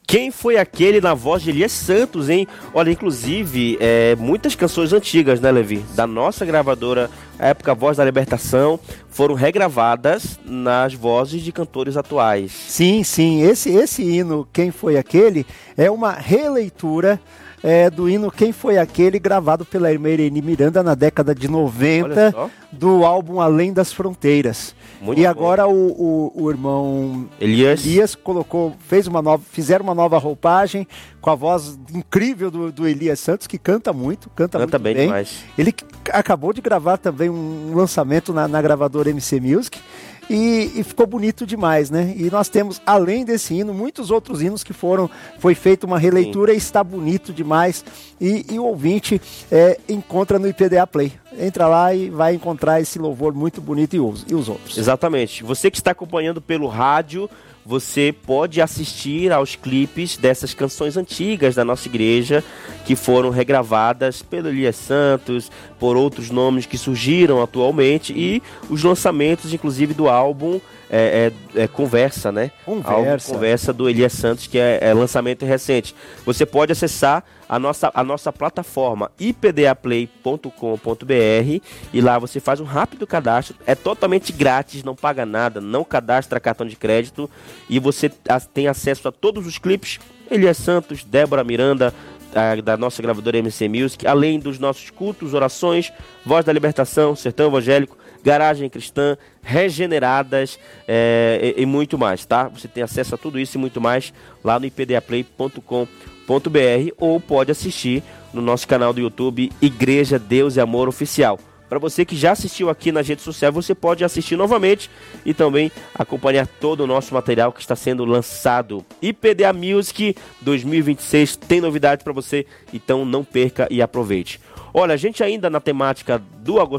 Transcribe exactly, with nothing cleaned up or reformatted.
Quem foi aquele na voz de Elias Santos, hein? Olha, inclusive, é, muitas canções antigas, né, Levi? Da nossa gravadora, época Voz da Libertação, foram regravadas nas vozes de cantores atuais. Sim, sim. Esse, esse hino, Quem Foi Aquele, é uma releitura é, do hino Quem Foi Aquele, gravado pela irmã Irene Miranda na década de noventa, do álbum Além das Fronteiras. Muito e bom. Agora o, o, o irmão Elias, Elias colocou, fez uma nova, fizeram uma nova roupagem com a voz incrível do, do Elias Santos, que canta muito, canta, canta muito bem. bem. Demais. Ele acabou de gravar também um lançamento na, na gravadora M C Music. E, e ficou bonito demais, né? E nós temos, além desse hino, muitos outros hinos que foram, foi feita uma releitura. Sim. E está bonito demais. E, e o ouvinte é, encontra no I P D A Play. Entra lá e vai encontrar esse louvor muito bonito e os, e os outros. Exatamente. Você que está acompanhando pelo rádio, você pode assistir aos clipes dessas canções antigas da nossa igreja, que foram regravadas pelo Elias Santos, por outros nomes que surgiram atualmente, e os lançamentos, inclusive, do álbum é, é, é Conversa, né? Conversa. Álbum Conversa do Elias Santos, que é, é lançamento recente. Você pode acessar a nossa, a nossa plataforma i p d a play ponto com ponto b r e lá você faz um rápido cadastro, é totalmente grátis, não paga nada, não cadastra cartão de crédito e você tem acesso a todos os clipes, Elias Santos, Débora Miranda, a, da nossa gravadora M C Music, além dos nossos cultos, orações, Voz da Libertação, Sertão Evangélico, Garagem Cristã, Regeneradas é, e, e muito mais, tá? Você tem acesso a tudo isso e muito mais lá no i p d a play ponto com ponto b r ou pode assistir no nosso canal do YouTube Igreja Deus e Amor Oficial. Para você que já assistiu aqui nas redes sociais, você pode assistir novamente e também acompanhar todo o nosso material que está sendo lançado. I P D A Music dois mil e vinte e seis tem novidade para você, então não perca e aproveite. Olha, a gente ainda na temática do